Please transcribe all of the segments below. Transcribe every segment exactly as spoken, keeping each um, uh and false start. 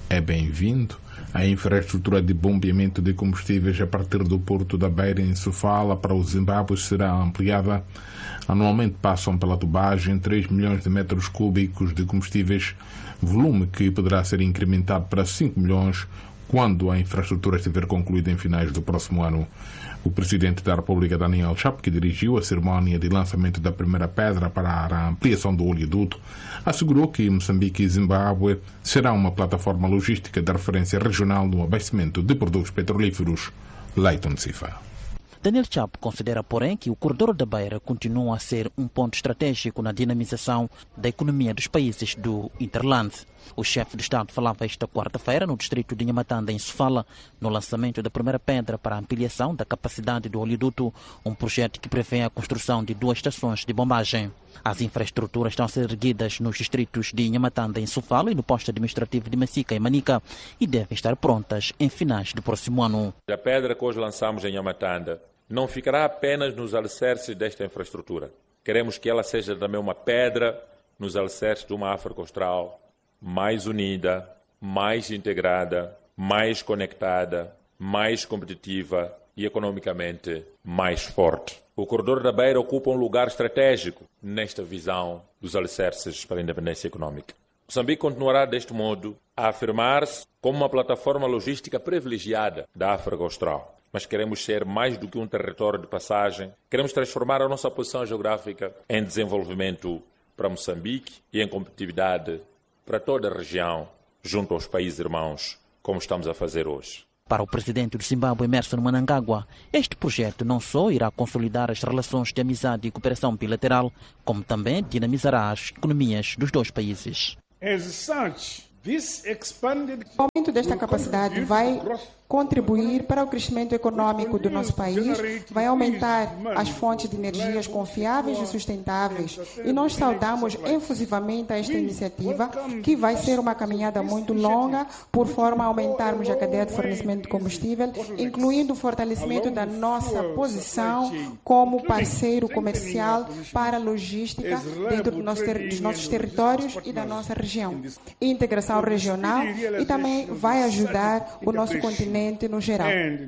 é bem-vindo. A infraestrutura de bombeamento de combustíveis a partir do porto da Beira em Sofala para o Zimbábue será ampliada. Anualmente passam pela tubagem três milhões de metros cúbicos de combustíveis, volume que poderá ser incrementado para cinco milhões quando a infraestrutura estiver concluída em finais do próximo ano. O presidente da República, Daniel Chapo, que dirigiu a cerimónia de lançamento da primeira pedra para a ampliação do oleoduto, assegurou que Moçambique e Zimbábue será uma plataforma logística de referência regional no abastecimento de produtos petrolíferos. Leighton Sifa. Daniel Chapo considera, porém, que o corredor da Beira continua a ser um ponto estratégico na dinamização da economia dos países do Interland. O chefe de Estado falava esta quarta-feira no distrito de Nhamatanda, em Sofala, no lançamento da primeira pedra para a ampliação da capacidade do oleoduto, um projeto que prevê a construção de duas estações de bombagem. As infraestruturas estão a ser erguidas nos distritos de Nhamatanda, em Sofala, e no posto administrativo de Massica, em Manica, e devem estar prontas em finais do próximo ano. A pedra que hoje lançamos em Nhamatanda não ficará apenas nos alicerces desta infraestrutura. Queremos que ela seja também uma pedra nos alicerces de uma África Austral mais unida, mais integrada, mais conectada, mais competitiva e economicamente mais forte. O corredor da Beira ocupa um lugar estratégico nesta visão dos alicerces para a independência econômica. Moçambique continuará deste modo a afirmar-se como uma plataforma logística privilegiada da África Austral. Mas queremos ser mais do que um território de passagem. Queremos transformar a nossa posição geográfica em desenvolvimento para Moçambique e em competitividade para toda a região, junto aos países irmãos, como estamos a fazer hoje. Para o presidente do Zimbábue, Emmerson Mnangagwa, este projeto não só irá consolidar as relações de amizade e cooperação bilateral, como também dinamizará as economias dos dois países. As such, this expanded... O aumento desta capacidade vai contribuir para o crescimento econômico do nosso país, vai aumentar as fontes de energias confiáveis e sustentáveis. E nós saudamos efusivamente esta iniciativa, que vai ser uma caminhada muito longa, por forma a aumentarmos a cadeia de fornecimento de combustível, incluindo o fortalecimento da nossa posição como parceiro comercial para a logística dentro do nosso ter- dos nossos territórios e da nossa região. Integração regional, e também vai ajudar o nosso continente no geral.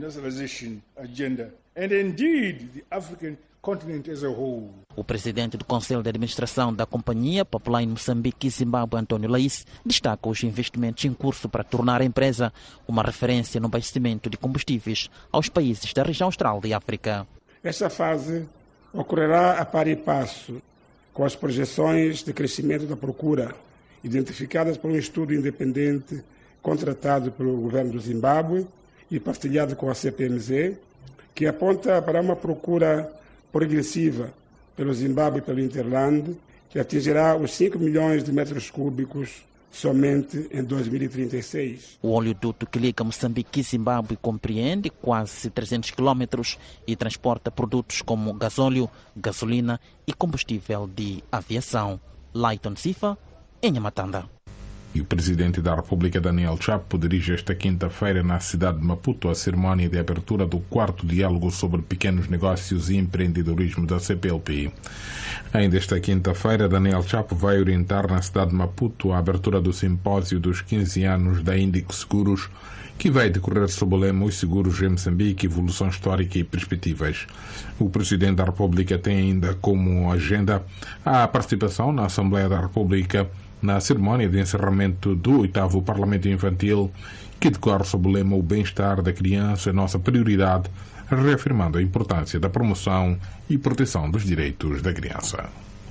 O presidente do Conselho de Administração da Companhia Popular em Moçambique e Zimbábue, António Laís, destaca os investimentos em curso para tornar a empresa uma referência no abastecimento de combustíveis aos países da região austral de África. Esta fase ocorrerá a par e passo com as projeções de crescimento da procura identificadas por um estudo independente contratado pelo governo do Zimbábue e partilhado com a C P M Z, que aponta para uma procura progressiva pelo Zimbábue e pelo Interland, que atingirá os cinco milhões de metros cúbicos somente em dois mil e trinta e seis. O oleoduto que liga Moçambique e Zimbábue compreende quase trezentos quilômetros e transporta produtos como gasóleo, gasolina e combustível de aviação. Leighton Sifa, em Nhamatanda. E o presidente da República, Daniel Chapo, dirige esta quinta-feira na cidade de Maputo a cerimónia de abertura do quarto diálogo sobre pequenos negócios e empreendedorismo da C P L P. Ainda esta quinta-feira, Daniel Chapo vai orientar na cidade de Maputo a abertura do simpósio dos quinze anos da Índico Seguros, que vai decorrer sob o lema Os Seguros em Moçambique, Evolução Histórica e Perspectivas. O Presidente da República tem ainda como agenda a participação na Assembleia da República na cerimónia de encerramento do oitavo Parlamento Infantil, que decorre sob o lema O Bem-Estar da Criança é Nossa Prioridade, reafirmando a importância da promoção e proteção dos direitos da criança.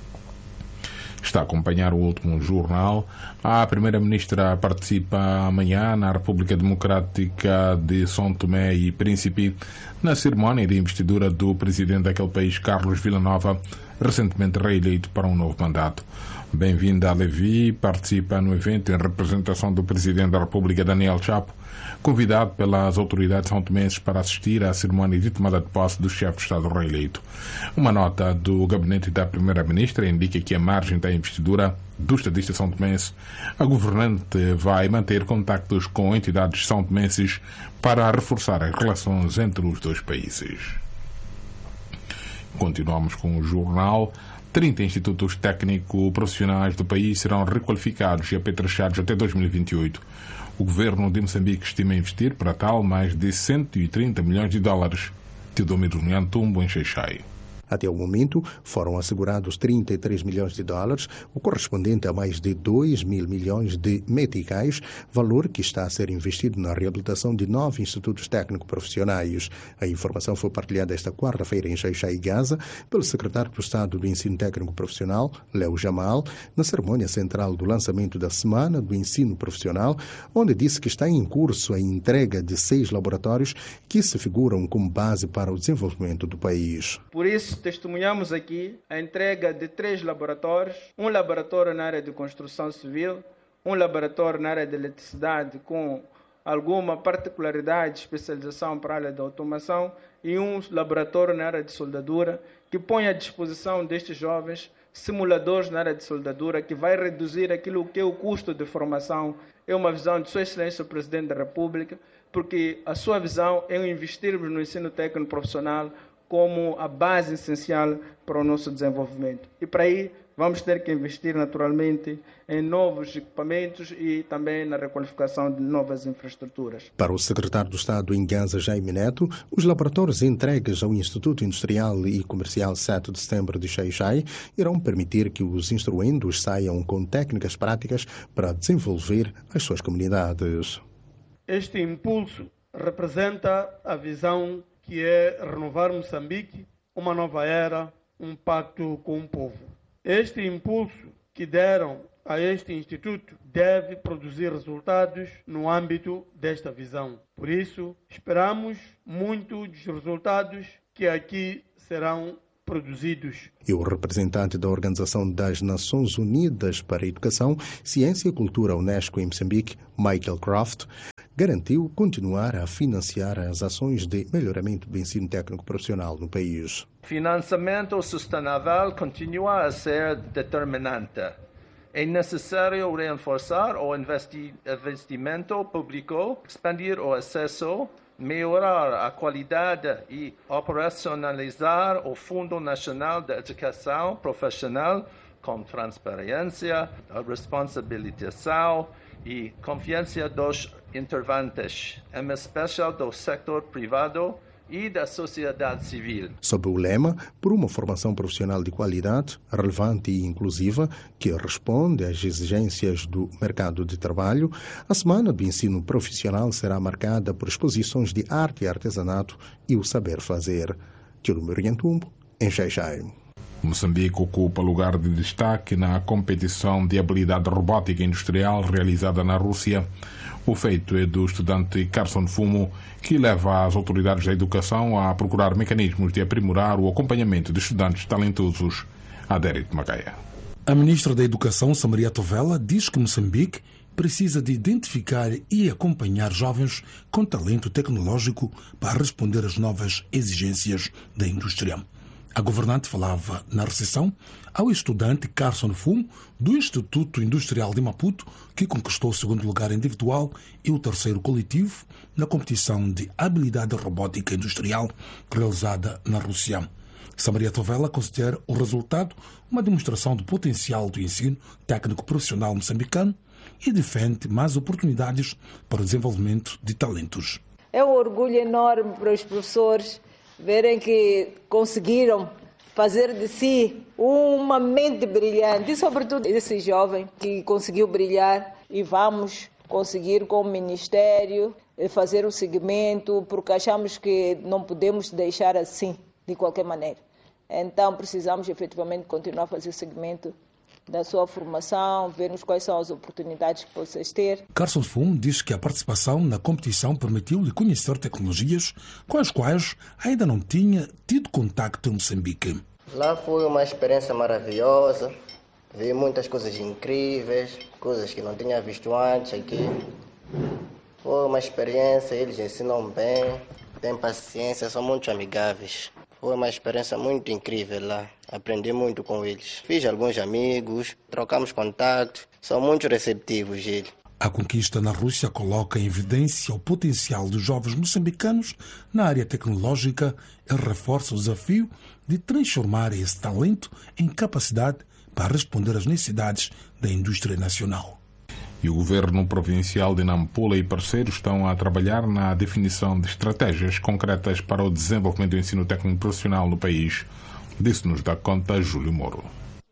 Está a acompanhar o último jornal. A Primeira-Ministra participa amanhã na República Democrática de São Tomé e Príncipe na cerimónia de investidura do presidente daquele país, Carlos Villanova, recentemente reeleito para um novo mandato. Bem-vinda a Levi, participa no evento em representação do Presidente da República, Daniel Chapo, convidado pelas autoridades são-tomenses para assistir à cerimónia de tomada de posse do chefe de Estado reeleito. Uma nota do gabinete da Primeira-Ministra indica que, à margem da investidura do estadista são-tomense, a governante vai manter contactos com entidades são-tomenses para reforçar as relações entre os dois países. Continuamos com o jornal. trinta institutos técnico-profissionais do país serão requalificados e apetrechados até dois mil e vinte e oito. O governo de Moçambique estima investir para tal mais de cento e trinta milhões de dólares. Teodomiro Nhantumbo, em Xai-Xai. Até o momento, foram assegurados trinta e três milhões de dólares, o correspondente a mais de dois mil milhões de meticais, valor que está a ser investido na reabilitação de nove institutos técnico-profissionais. A informação foi partilhada esta quarta-feira em Xai-Xai, Gaza, pelo secretário do Estado do Ensino Técnico-Profissional, Léo Jamal, na cerimônia central do lançamento da Semana do Ensino Profissional, onde disse que está em curso a entrega de seis laboratórios que se figuram como base para o desenvolvimento do país. Por isso, testemunhamos aqui a entrega de três laboratórios, um laboratório na área de construção civil, um laboratório na área de eletricidade com alguma particularidade, especialização para a área da automação e um laboratório na área de soldadura que põe à disposição destes jovens simuladores na área de soldadura que vai reduzir aquilo que é o custo de formação. É uma visão de Sua Excelência o Presidente da República, porque a sua visão é investirmos no ensino técnico profissional como a base essencial para o nosso desenvolvimento. E para aí vamos ter que investir naturalmente em novos equipamentos e também na requalificação de novas infraestruturas. Para o secretário do Estado em Gaza, Jaime Neto, os laboratórios entregues ao Instituto Industrial e Comercial sete de setembro de Xai-Xai irão permitir que os instruendos saiam com técnicas práticas para desenvolver as suas comunidades. Este impulso representa a visão que é renovar Moçambique, uma nova era, um pacto com o povo. Este impulso que deram a este instituto deve produzir resultados no âmbito desta visão. Por isso, esperamos muito dos resultados que aqui serão produzidos. E o representante da Organização das Nações Unidas para a Educação, Ciência e Cultura Unesco em Moçambique, Michael Croft, garantiu continuar a financiar as ações de melhoramento do ensino técnico profissional no país. Financiamento sustentável continua a ser determinante. É necessário reforçar o investimento público, expandir o acesso, melhorar a qualidade e operacionalizar o Fundo Nacional de Educação Profissional com transparência, responsabilização e confiança dos interventes, em especial do setor privado e da sociedade civil. Sob o lema por uma formação profissional de qualidade, relevante e inclusiva, que responde às exigências do mercado de trabalho, a Semana do Ensino Profissional será marcada por exposições de arte e artesanato e o saber fazer. Teodomiro Nhantumbo, em Xai-Xai. Moçambique ocupa lugar de destaque na competição de habilidade robótica industrial realizada na Rússia. O feito é do estudante Carson Fumo, que leva as autoridades da educação a procurar mecanismos de aprimorar o acompanhamento de estudantes talentosos. Adérito Macaia. A ministra da Educação, Samaria Tovela, diz que Moçambique precisa de identificar e acompanhar jovens com talento tecnológico para responder às novas exigências da indústria. A governante falava na recepção ao estudante Carson Fumo, do Instituto Industrial de Maputo, que conquistou o segundo lugar individual e o terceiro coletivo na competição de habilidade robótica industrial realizada na Rússia. Samaria Tovela considera o resultado uma demonstração do potencial do ensino técnico profissional moçambicano e defende mais oportunidades para o desenvolvimento de talentos. É um orgulho enorme para os professores verem que conseguiram fazer de si uma mente brilhante e, sobretudo, esse jovem que conseguiu brilhar, e vamos conseguir com o Ministério fazer o seguimento, porque achamos que não podemos deixar assim, de qualquer maneira. Então, precisamos efetivamente continuar a fazer o seguimento da sua formação, vermos quais são as oportunidades que vocês ter. Carson Fumo diz que a participação na competição permitiu-lhe conhecer tecnologias com as quais ainda não tinha tido contacto em Moçambique. Lá foi uma experiência maravilhosa, vi muitas coisas incríveis, coisas que não tinha visto antes aqui. Foi uma experiência, eles ensinam bem, têm paciência, são muito amigáveis. Foi uma experiência muito incrível lá, aprendi muito com eles. Fiz alguns amigos, trocamos contato, são muito receptivos eles. A conquista na Rússia coloca em evidência o potencial dos jovens moçambicanos na área tecnológica e reforça o desafio de transformar esse talento em capacidade para responder às necessidades da indústria nacional. E o governo provincial de Nampula e parceiros estão a trabalhar na definição de estratégias concretas para o desenvolvimento do ensino técnico profissional no país. Disse-nos da conta Júlio Moro.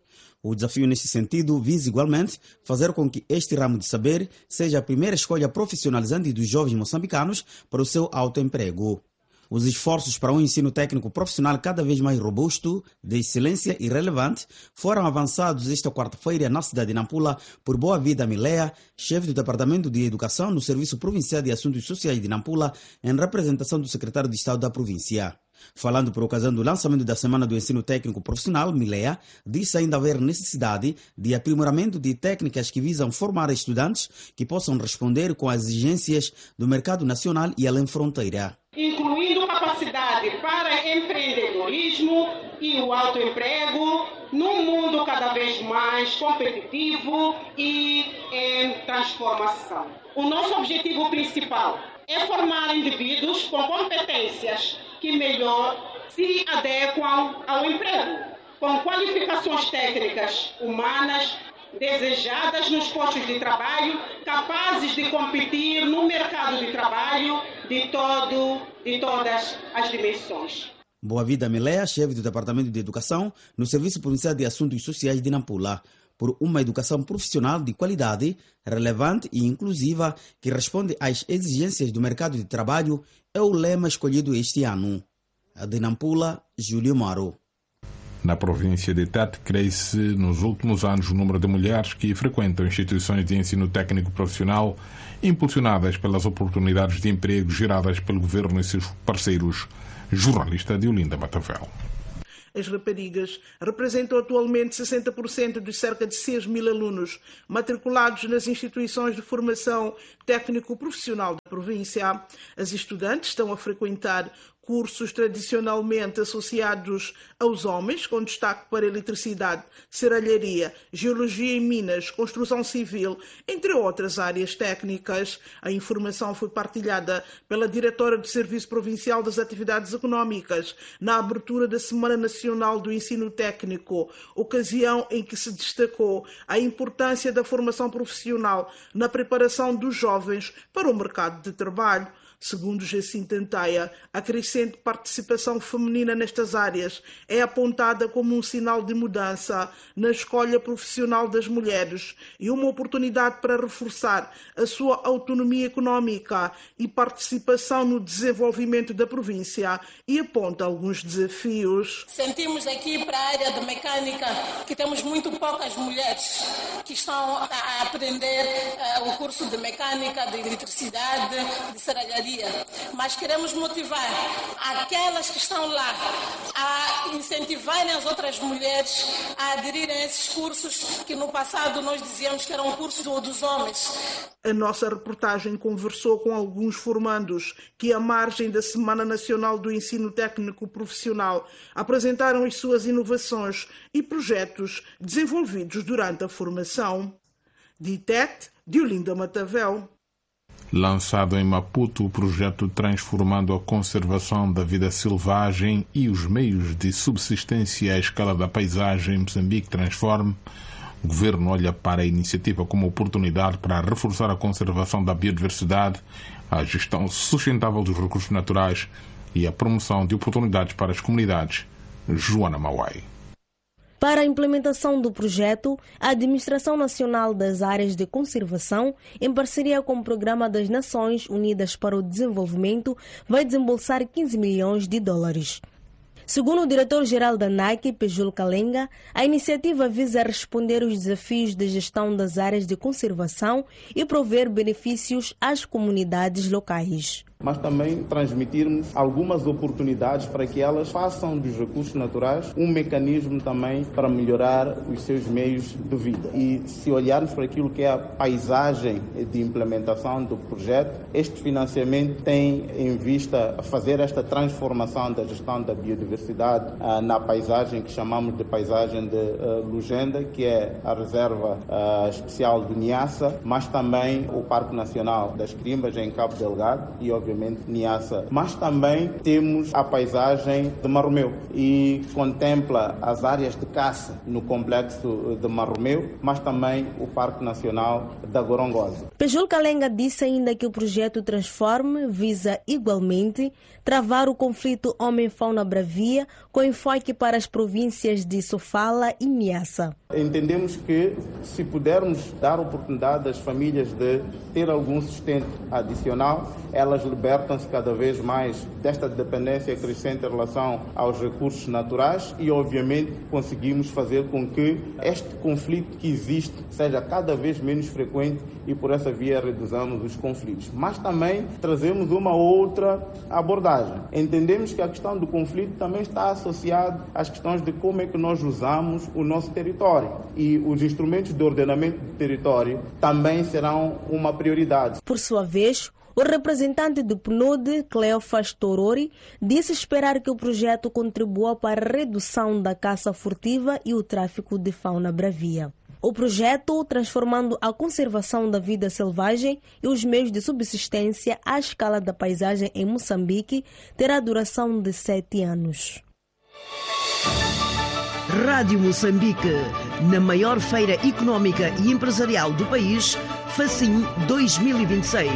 O desafio nesse sentido visa igualmente fazer com que este ramo de saber seja a primeira escolha profissionalizante dos jovens moçambicanos para o seu autoemprego. Os esforços para um ensino técnico profissional cada vez mais robusto, de excelência e relevante, foram avançados esta quarta-feira na cidade de Nampula por Boa Vida Milea, chefe do Departamento de Educação no Serviço Provincial de Assuntos Sociais de Nampula, em representação do secretário de Estado da província. Falando por ocasião do lançamento da Semana do Ensino Técnico Profissional, Milea disse ainda haver necessidade de aprimoramento de técnicas que visam formar estudantes que possam responder com as exigências do mercado nacional e além fronteira. Incluindo capacidade para empreendedorismo e o autoemprego num mundo cada vez mais competitivo e em transformação. O nosso objetivo principal é formar indivíduos com competências que melhor se adequam ao emprego, com qualificações técnicas humanas desejadas nos postos de trabalho, capazes de competir no mercado de trabalho de, todo, de todas as dimensões. Boa Vida Milea, chefe do Departamento de Educação no Serviço Provincial de Assuntos Sociais de Nampula, por uma educação profissional de qualidade, relevante e inclusiva que responde às exigências do mercado de trabalho, é o lema escolhido este ano. A de Nampula, Júlio Moro. Na província de Tete, cresce nos últimos anos o número de mulheres que frequentam instituições de ensino técnico profissional, impulsionadas pelas oportunidades de emprego geradas pelo governo e seus parceiros. Jornalista Diolinda Matavel. As raparigas representam atualmente sessenta por cento dos cerca de seis mil alunos matriculados nas instituições de formação técnico-profissional da província. As estudantes estão a frequentar cursos tradicionalmente associados aos homens, com destaque para eletricidade, serralharia, geologia e minas, construção civil, entre outras áreas técnicas. A informação foi partilhada pela diretora do Serviço Provincial das Atividades Económicas na abertura da Semana Nacional do Ensino Técnico, ocasião em que se destacou a importância da formação profissional na preparação dos jovens para o mercado de trabalho. Segundo Jacinto Antaia, a crescente participação feminina nestas áreas é apontada como um sinal de mudança na escolha profissional das mulheres e uma oportunidade para reforçar a sua autonomia económica e participação no desenvolvimento da província, e aponta alguns desafios. Sentimos aqui para a área de mecânica que temos muito poucas mulheres que estão a aprender uh, o curso de mecânica, de eletricidade, de serralharia. Mas queremos motivar aquelas que estão lá a incentivarem as outras mulheres a aderirem a esses cursos que no passado nós dizíamos que eram cursos dos homens. A nossa reportagem conversou com alguns formandos que, à margem da Semana Nacional do Ensino Técnico Profissional, apresentaram as suas inovações e projetos desenvolvidos durante a formação. De Tete, Diolinda Matavel. Lançado em Maputo, o projeto Transformando a Conservação da Vida Selvagem e os Meios de Subsistência à Escala da Paisagem Moçambique Transforme, o governo olha para a iniciativa como oportunidade para reforçar a conservação da biodiversidade, a gestão sustentável dos recursos naturais e a promoção de oportunidades para as comunidades. Joana Mauai. Para a implementação do projeto, a Administração Nacional das Áreas de Conservação, em parceria com o Programa das Nações Unidas para o Desenvolvimento, vai desembolsar quinze milhões de dólares. Segundo o diretor-geral da Nike, Pejul Kalenga, a iniciativa visa responder aos desafios de gestão das áreas de conservação e prover benefícios às comunidades locais. mas também transmitirmos algumas oportunidades para que elas façam dos recursos naturais um mecanismo também para melhorar os seus meios de vida. E se olharmos para aquilo que é a paisagem de implementação do projeto, este financiamento tem em vista fazer esta transformação da gestão da biodiversidade ah, na paisagem que chamamos de paisagem de uh, Lugenda, que é a reserva uh, especial do Niassa, mas também o Parque Nacional das Quimbas em Cabo Delgado e, obviamente, Niassa. Mas também temos a paisagem de Marromeu e contempla as áreas de caça no complexo de Marromeu, mas também o Parque Nacional da Gorongosa. Pejol Kalenga disse ainda que o projeto Transforme visa igualmente travar o conflito homem-fauna-bravia com enfoque para as províncias de Sofala e Niassa. Entendemos que se pudermos dar oportunidade às famílias de ter algum sustento adicional, elas libertam-se cada vez mais desta dependência crescente em relação aos recursos naturais e, obviamente, conseguimos fazer com que este conflito que existe seja cada vez menos frequente e, por essa via, reduzamos os conflitos. Mas também trazemos uma outra abordagem. Entendemos que a questão do conflito também está associada às questões de como é que nós usamos o nosso território. E os instrumentos de ordenamento do território também serão uma prioridade. Por sua vez, o representante do P N U D, Cleofas Torori, disse esperar que o projeto contribua para a redução da caça furtiva e o tráfico de fauna bravia. O projeto, transformando a conservação da vida selvagem e os meios de subsistência à escala da paisagem em Moçambique, terá duração de sete anos. Rádio Moçambique, na maior feira económica e empresarial do país, Facim dois mil e vinte e seis.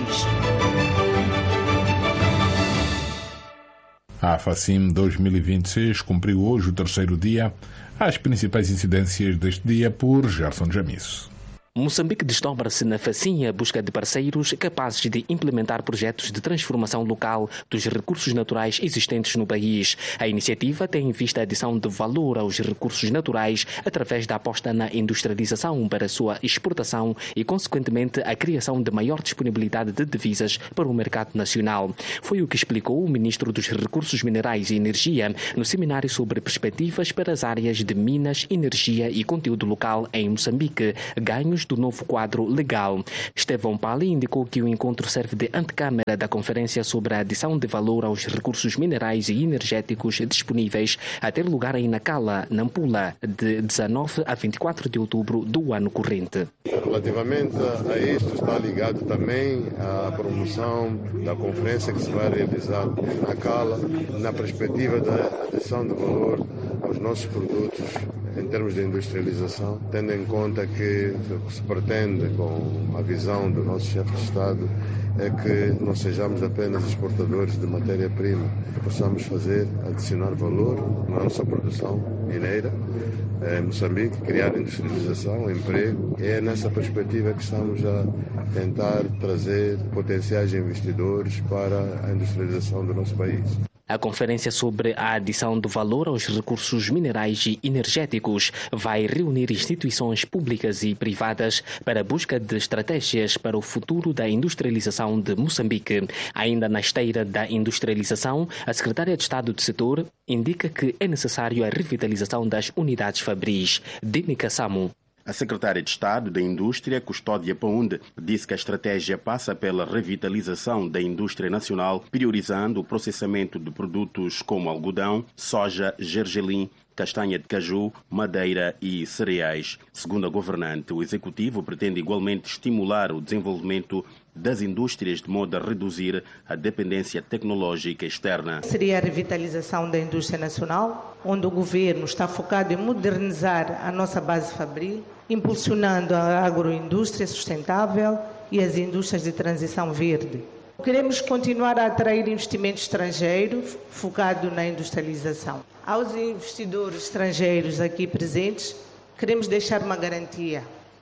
A Facim dois mil e vinte e seis cumpriu hoje o terceiro dia. As principais incidências deste dia por Gerson Jamisso. Moçambique desdobra-se na Facim a busca de parceiros capazes de implementar projetos de transformação local dos recursos naturais existentes no país. A iniciativa tem em vista a adição de valor aos recursos naturais através da aposta na industrialização para sua exportação e, consequentemente, a criação de maior disponibilidade de divisas para o mercado nacional. Foi o que explicou o ministro dos Recursos Minerais e Energia no seminário sobre perspectivas para as áreas de minas, energia e conteúdo local em Moçambique, ganhos do novo quadro legal. Estevão Pali indicou que o encontro serve de antecâmara da conferência sobre a adição de valor aos recursos minerais e energéticos disponíveis a ter lugar em Nacala, Nampula, de dezanove a vinte e quatro de outubro do ano corrente. Relativamente a isto, está ligado também à promoção da conferência que se vai realizar em Nacala, na perspectiva da adição de valor aos nossos produtos em termos de industrialização, tendo em conta que o que se pretende com a visão do nosso chefe de Estado é que não sejamos apenas exportadores de matéria-prima, que possamos fazer, adicionar valor na nossa produção mineira em Moçambique, criar industrialização, emprego. É nessa perspectiva que estamos a tentar trazer potenciais investidores para a industrialização do nosso país. A conferência sobre a adição do valor aos recursos minerais e energéticos vai reunir instituições públicas e privadas para a busca de estratégias para o futuro da industrialização de Moçambique. Ainda na esteira da industrialização, a secretária de Estado do setor indica que é necessário a revitalização das unidades fabris. Dinica Samu. A secretária de Estado da Indústria, Custódia Paunde, disse que a estratégia passa pela revitalização da indústria nacional, priorizando o processamento de produtos como algodão, soja, gergelim, castanha de caju, madeira e cereais. Segundo a governante, o executivo pretende igualmente estimular o desenvolvimento das indústrias de modo a reduzir a dependência tecnológica externa. Seria a revitalização da indústria nacional, onde o governo está focado em modernizar a nossa base fabril, impulsionando a agroindústria sustentável e as indústrias de transição verde. Queremos continuar a atrair investimento estrangeiro focado na industrialização. Aos investidores estrangeiros aqui presentes, queremos deixar uma garantia.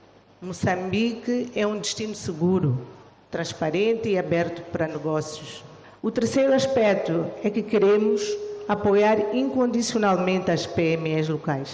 Moçambique é um destino seguro, transparente e aberto para negócios. O terceiro aspecto é que queremos apoiar incondicionalmente as P M Es locais.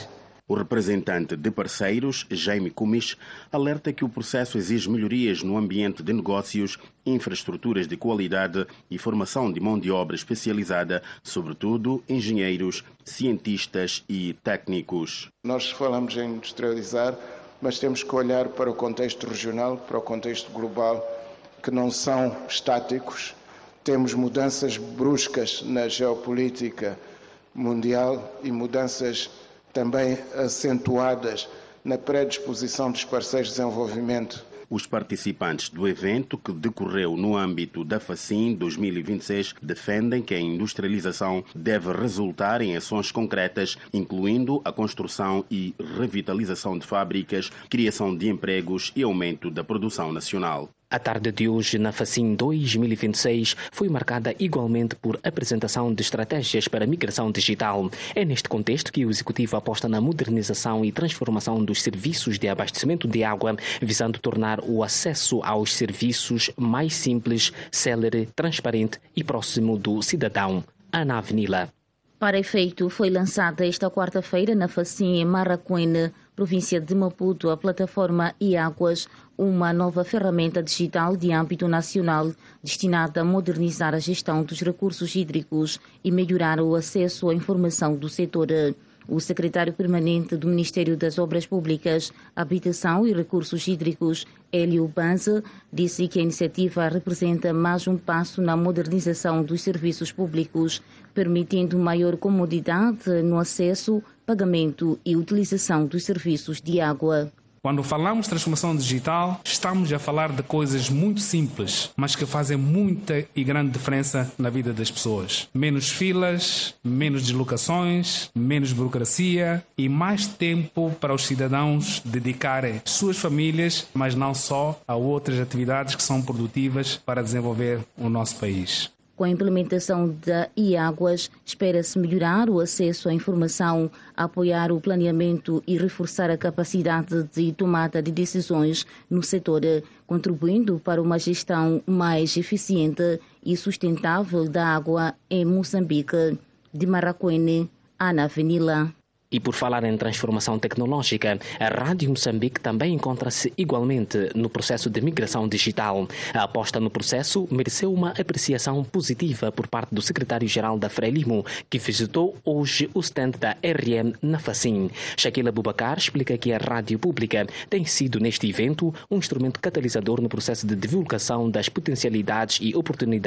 O representante de parceiros, Jaime Cumis, alerta que o processo exige melhorias no ambiente de negócios, infraestruturas de qualidade e formação de mão de obra especializada, sobretudo engenheiros, cientistas e técnicos. Nós falamos em industrializar, mas temos que olhar para o contexto regional, para o contexto global, que não são estáticos. Temos mudanças bruscas na geopolítica mundial e mudanças também acentuadas na predisposição dos parceiros de desenvolvimento. Os participantes do evento, que decorreu no âmbito da FACIN dois mil e vinte e seis, defendem que a industrialização deve resultar em ações concretas, incluindo a construção e revitalização de fábricas, criação de empregos e aumento da produção nacional. A tarde de hoje, na FACIN dois mil e vinte e seis, foi marcada igualmente por apresentação de estratégias para a migração digital. É neste contexto que o Executivo aposta na modernização e transformação dos serviços de abastecimento de água, visando tornar o acesso aos serviços mais simples, célere, transparente e próximo do cidadão. Ana Avenila. Para efeito, foi lançada esta quarta-feira na FACIN em Maracuene, província de Maputo, a plataforma e-Águas, uma nova ferramenta digital de âmbito nacional destinada a modernizar a gestão dos recursos hídricos e melhorar o acesso à informação do setor. O secretário permanente do Ministério das Obras Públicas, Habitação e Recursos Hídricos, Hélio Banza, disse que a iniciativa representa mais um passo na modernização dos serviços públicos, permitindo maior comodidade no acesso, pagamento e utilização dos serviços de água. Quando falamos de transformação digital, estamos a falar de coisas muito simples, mas que fazem muita e grande diferença na vida das pessoas. Menos filas, menos deslocações, menos burocracia e mais tempo para os cidadãos dedicarem suas famílias, mas não só, a outras atividades que são produtivas para desenvolver o nosso país. Com a implementação da e-Águas, espera-se melhorar o acesso à informação, apoiar o planeamento e reforçar a capacidade de tomada de decisões no setor, contribuindo para uma gestão mais eficiente e sustentável da água em Moçambique. De Maracuene, Ana Avenila. E por falar em transformação tecnológica, a Rádio Moçambique também encontra-se igualmente no processo de migração digital. A aposta no processo mereceu uma apreciação positiva por parte do secretário-geral da Frelimo, que visitou hoje o stand da R M na FACIN. Shaquila Bubacar explica que a rádio pública tem sido, neste evento, um instrumento catalisador no processo de divulgação das potencialidades e oportunidades